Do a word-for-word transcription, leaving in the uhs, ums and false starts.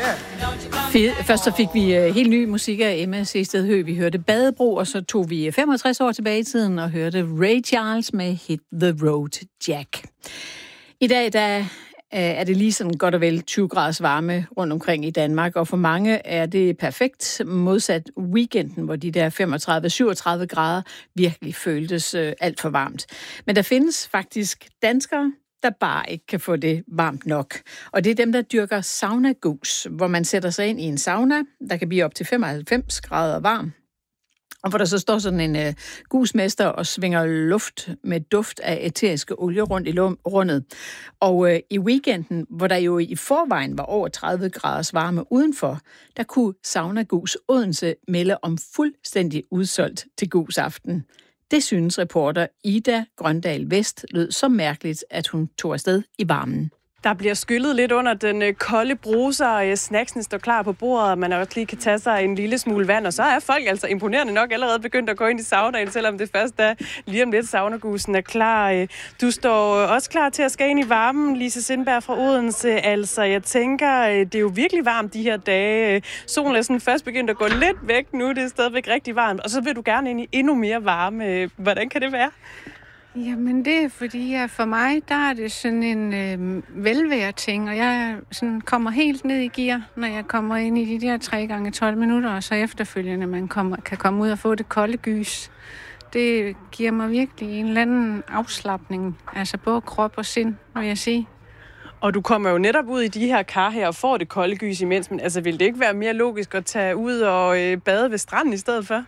Først så fik vi uh, helt ny musik af Emma Sehsted Høegh. Vi hørte Badebro, og så tog vi femogtres år tilbage i tiden og hørte Ray Charles med Hit the Road Jack. I dag der er det lige sådan godt og vel tyve graders varme rundt omkring i Danmark, og for mange er det perfekt modsat weekenden, hvor de der femogtredive til syvogtredive grader virkelig føltes uh, alt for varmt. Men der findes faktisk danskere, der bare ikke kan få det varmt nok. Og det er dem, der dyrker sauna-gus, hvor man sætter sig ind i en sauna, der kan blive op til femoghalvfems grader varm. Og hvor der så står sådan en uh, gusmester og svinger luft med duft af æteriske olie rundt i rummet. Og uh, i weekenden, hvor der jo i forvejen var over tredive graders varme udenfor, der kunne Sauna Gus Odense melde om fuldstændig udsolgt til gusaften. Det synes reporter Ida Grøndal Vest lød så mærkeligt, at hun tog afsted i varmen. Der bliver skyllet lidt under den kolde bruser, snacksene står klar på bordet, og man også lige kan tage sig en lille smule vand, og så er folk altså imponerende nok allerede begyndt at gå ind i saunaen, selvom det først er lige om lidt saunagusen er klar. Du står også klar til at skal ind i varmen, Lise Sindberg fra Odense. Altså, jeg tænker, det er jo virkelig varmt de her dage. Solen er sådan først begyndt at gå lidt væk nu, det er stadigvæk rigtig varmt, og så vil du gerne ind i endnu mere varme. Hvordan kan det være? Jamen det er fordi, at for mig, der er det sådan en øh, velvære-ting, og jeg sådan kommer helt ned i gear, når jeg kommer ind i de der tre gange tolv minutter, og så efterfølgende, man kommer, kan komme ud og få det kolde gys. Det giver mig virkelig en eller anden afslapning, altså både krop og sind, vil jeg sige. Og du kommer jo netop ud i de her kar her og får det kolde gys imens, men altså vil det ikke være mere logisk at tage ud og øh, bade ved stranden i stedet for?